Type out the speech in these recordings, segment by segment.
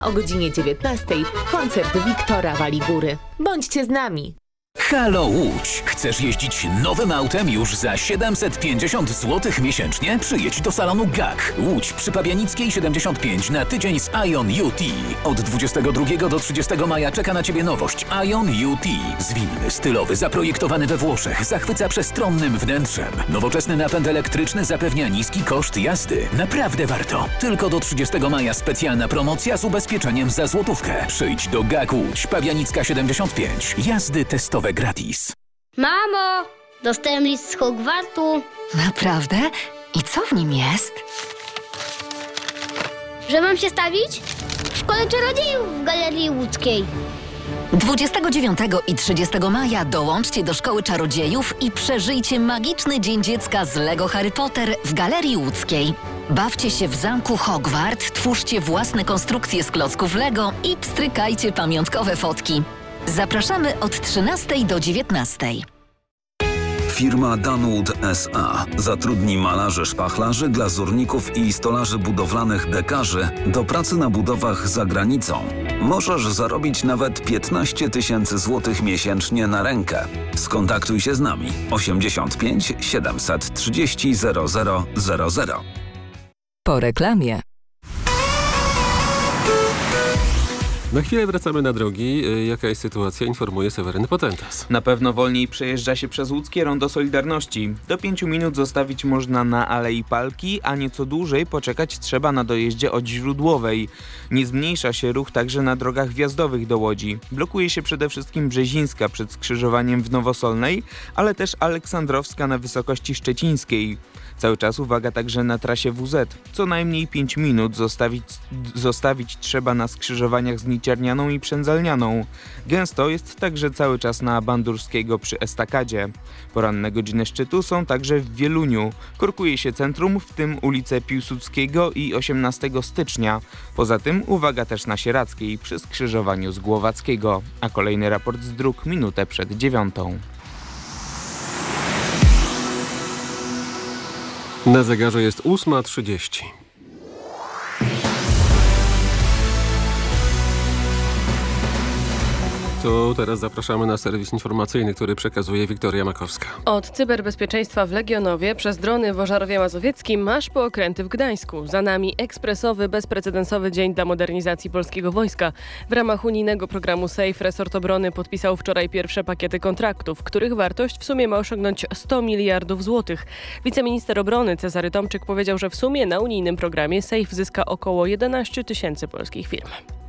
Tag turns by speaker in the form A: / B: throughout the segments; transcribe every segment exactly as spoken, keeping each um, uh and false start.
A: O godzinie dziewiętnastej koncert Wiktora Waligury. Bądźcie z nami!
B: Halo Łódź! Chcesz jeździć nowym autem już za siedemset pięćdziesiąt złotych miesięcznie? Przyjedź do salonu G A K. Łódź przy Pabianickiej siedemdziesiąt pięć na tydzień z Ion U T. Od dwudziestego drugiego do trzydziestego maja czeka na Ciebie nowość Ion U T. Zwinny, stylowy, zaprojektowany we Włoszech, zachwyca przestronnym wnętrzem. Nowoczesny napęd elektryczny zapewnia niski koszt jazdy. Naprawdę warto. Tylko do trzydziestego maja specjalna promocja z ubezpieczeniem za złotówkę. Przyjdź do G A K Łódź, Pabianicka siedemdziesiąt pięć. Jazdy testowe gratis.
C: Mamo, dostałem list z Hogwartu.
D: Naprawdę? I co w nim jest?
C: Że mam się stawić? W Szkole Czarodziejów w Galerii Łódzkiej.
D: dwudziestego dziewiątego i trzydziestego maja dołączcie do Szkoły Czarodziejów i przeżyjcie magiczny Dzień Dziecka z Lego Harry Potter w Galerii Łódzkiej. Bawcie się w zamku Hogwart, twórzcie własne konstrukcje z klocków Lego i pstrykajcie pamiątkowe fotki. Zapraszamy od trzynastej do dziewiętnastej.
E: Firma Danwood S A zatrudni malarzy, szpachlarzy, glazurników i stolarzy budowlanych dekarzy do pracy na budowach za granicą. Możesz zarobić nawet piętnaście tysięcy złotych miesięcznie na rękę. Skontaktuj się z nami osiemdziesiąt pięć siedemset trzydzieści zero zero zero zero.
F: Po reklamie.
G: Na chwilę wracamy na drogi. Jaka jest sytuacja? Informuje Seweryn Potentas.
H: Na pewno wolniej przejeżdża się przez łódzkie Rondo Solidarności. Do pięciu minut zostawić można na Alei Palki, a nieco dłużej poczekać trzeba na dojeździe od Źródłowej. Nie zmniejsza się ruch także na drogach wjazdowych do Łodzi. Blokuje się przede wszystkim Brzezińska przed skrzyżowaniem w Nowosolnej, ale też Aleksandrowska na wysokości szczecińskiej. Cały czas uwaga także na trasie W Z. Co najmniej pięć minut zostawić, zostawić trzeba na skrzyżowaniach z Niciernianą i Przędzalnianą. Gęsto jest także cały czas na Bandurskiego przy Estakadzie. Poranne godziny szczytu są także w Wieluniu. Korkuje się centrum, w tym ulice Piłsudskiego i osiemnastego stycznia. Poza tym uwaga też na Sieradzkiej przy skrzyżowaniu z Głowackiego. A kolejny raport z dróg minutę przed dziewiątą.
G: Na zegarze jest ósma trzydzieści. To teraz zapraszamy na serwis informacyjny, który przekazuje Wiktoria Makowska.
I: Od cyberbezpieczeństwa w Legionowie przez drony w Ożarowie Mazowieckim aż po okręty w Gdańsku. Za nami ekspresowy, bezprecedensowy dzień dla modernizacji polskiego wojska. W ramach unijnego programu SAFE resort obrony podpisał wczoraj pierwsze pakiety kontraktów, których wartość w sumie ma osiągnąć sto miliardów złotych. Wiceminister obrony Cezary Tomczyk powiedział, że w sumie na unijnym programie SAFE zyska około jedenaście tysięcy polskich firm.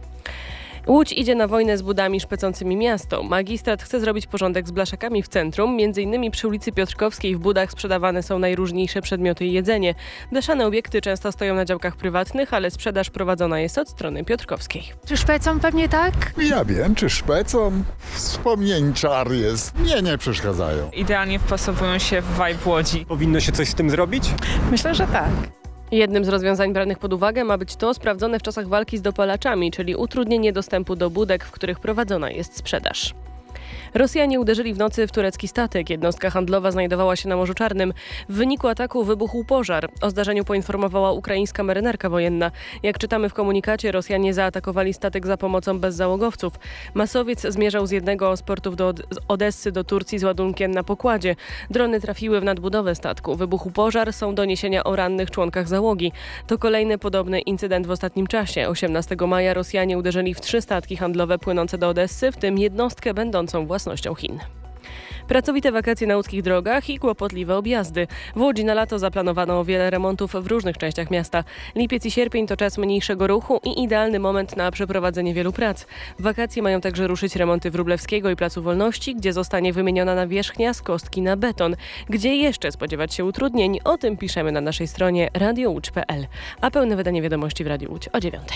I: Łódź idzie na wojnę z budami szpecącymi miasto. Magistrat chce zrobić porządek z blaszakami w centrum. Między innymi przy ulicy Piotrkowskiej w budach sprzedawane są najróżniejsze przedmioty i jedzenie. Blaszane obiekty często stoją na działkach prywatnych, ale sprzedaż prowadzona jest od strony Piotrkowskiej.
J: Czy szpecą? Pewnie tak?
K: Ja wiem, czy szpecą. Wspomnięciar jest. Nie, nie przeszkadzają.
L: Idealnie wpasowują się w vibe Łodzi.
M: Powinno się coś z tym zrobić?
L: Myślę, że tak.
I: Jednym z rozwiązań branych pod uwagę ma być to sprawdzone w czasach walki z dopalaczami, czyli utrudnienie dostępu do budek, w których prowadzona jest sprzedaż. Rosjanie uderzyli w nocy w turecki statek. Jednostka handlowa znajdowała się na Morzu Czarnym. W wyniku ataku wybuchł pożar. O zdarzeniu poinformowała ukraińska marynarka wojenna. Jak czytamy w komunikacie, Rosjanie zaatakowali statek za pomocą bezzałogowców. Masowiec zmierzał z jednego z portów do Odessy do Turcji z ładunkiem na pokładzie. Drony trafiły w nadbudowę statku. Wybuchł pożar, są doniesienia o rannych członkach załogi. To kolejny podobny incydent w ostatnim czasie. osiemnastego maja Rosjanie uderzyli w trzy statki handlowe płynące do Odessy, w tym jednostkę będącą własnością Chin. Pracowite wakacje na łódzkich drogach i kłopotliwe objazdy. W Łodzi na lato zaplanowano wiele remontów w różnych częściach miasta. Lipiec i sierpień to czas mniejszego ruchu i idealny moment na przeprowadzenie wielu prac. W wakacje mają także ruszyć remonty Wróblewskiego i Placu Wolności, gdzie zostanie wymieniona nawierzchnia z kostki na beton. Gdzie jeszcze spodziewać się utrudnień? O tym piszemy na naszej stronie radio łódź kropka p l. A pełne wydanie wiadomości w Radiu Łódź o dziewiątej.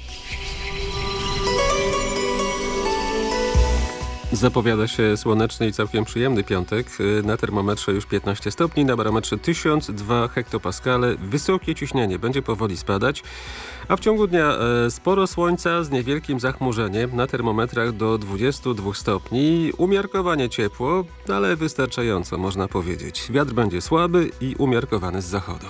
G: Zapowiada się słoneczny i całkiem przyjemny piątek. Na termometrze już piętnaście stopni, na barometrze tysiąc dwa hektopaskale. Wysokie ciśnienie będzie powoli spadać, a w ciągu dnia sporo słońca z niewielkim zachmurzeniem. Na termometrach do dwudziestu dwóch stopni. Umiarkowanie ciepło, ale wystarczająco można powiedzieć. Wiatr będzie słaby i umiarkowany z zachodu.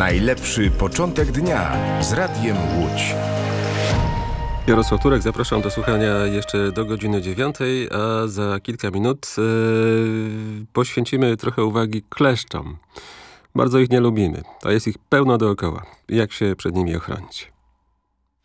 J: Najlepszy początek dnia z Radiem Łódź.
G: Jarosław Turek, zapraszam do słuchania jeszcze do godziny dziewiątej, a za kilka minut yy, poświęcimy trochę uwagi kleszczom. Bardzo ich nie lubimy, a jest ich pełno dookoła. Jak się przed nimi ochronić?